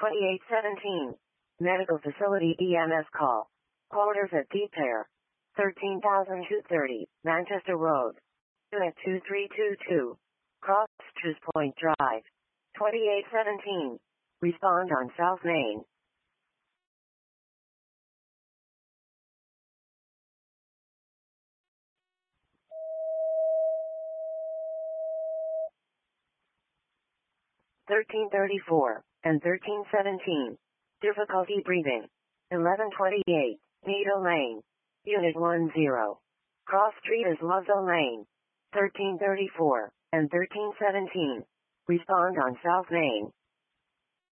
2817. Medical facility EMS call. Quarters at Deepare. 13,230, Manchester Road. Unit 2322. Cross Truce Point Drive. 2817. Respond on South Main. (1334) and 1317. Difficulty breathing. 1128. Needle Lane. Unit 10. Cross Street is Ludlow Lane. 1334 and 1317. Respond on South Main.